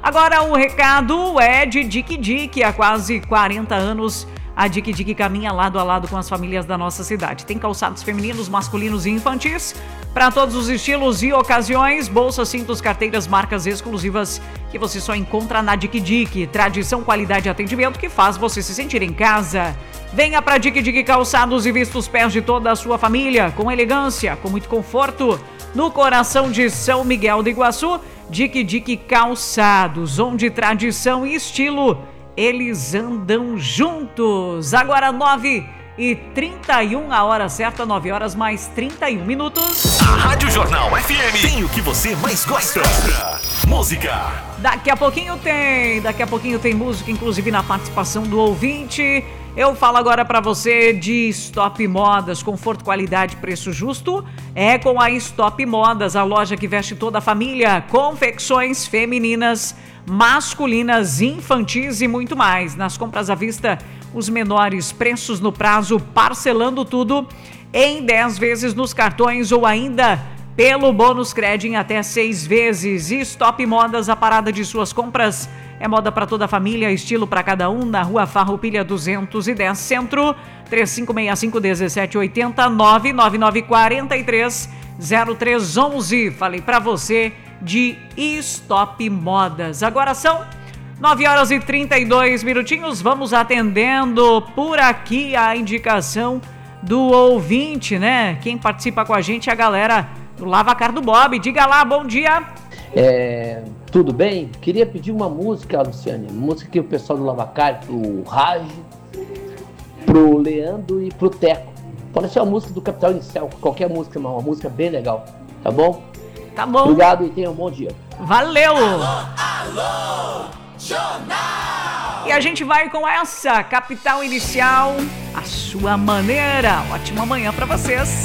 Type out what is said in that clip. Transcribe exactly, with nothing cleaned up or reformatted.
Agora o recado é de Dique Dique. Há quase quarenta anos, a Dique Dique caminha lado a lado com as famílias da nossa cidade. Tem calçados femininos, masculinos e infantis para todos os estilos e ocasiões. Bolsas, cintos, carteiras, marcas exclusivas que você só encontra na Dique Dique. Tradição, qualidade e atendimento que faz você se sentir em casa. Venha para Dique Dique Calçados e vista os pés de toda a sua família com elegância, com muito conforto. No coração de São Miguel do Iguaçu, Dique Dique Calçados, onde tradição e estilo, eles andam juntos. Agora nove e trinta e um, a hora certa, nove horas mais trinta e um minutos. A Rádio Jornal F M tem o que você mais gosta. Música. Daqui a pouquinho tem, daqui a pouquinho tem música, inclusive na participação do ouvinte. Eu falo agora para você de Stop Modas, conforto, qualidade, preço justo. É com a Stop Modas, a loja que veste toda a família. Confecções femininas, masculinas, infantis e muito mais. Nas compras à vista, os menores preços no prazo, parcelando tudo em dez vezes nos cartões ou ainda pelo bônus crédito em até seis vezes. Stop Modas, a parada de suas compras. É moda para toda a família, estilo para cada um, na Rua Farroupilha duzentos e dez Centro, três cinco seis cinco, um sete oito zero, nove nove nove quatro três zero três um um. Falei para você de Stop Modas. Agora são nove horas e trinta e dois minutinhos, vamos atendendo por aqui a indicação do ouvinte, né? Quem participa com a gente é a galera do Lavacar do Bob. Diga lá, bom dia. É, tudo bem? Queria pedir uma música, Luciane, música que o pessoal do Lavacar, pro Raj, pro Leandro e pro Teco. Pode ser a música do Capital Inicial, qualquer música, uma, uma música bem legal, tá bom? Tá bom. Obrigado e tenha um bom dia. Valeu! Alô, alô, Jornal! E a gente vai com essa, Capital Inicial, a sua maneira. Ótima manhã pra vocês.